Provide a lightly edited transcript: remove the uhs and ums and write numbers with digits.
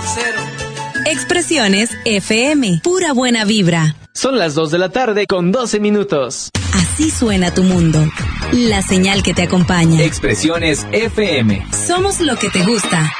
Expresiones FM, pura buena vibra. Son las 2 de la tarde con 12 minutos. Así suena tu mundo. La señal que te acompaña. Expresiones FM. Somos lo que te gusta.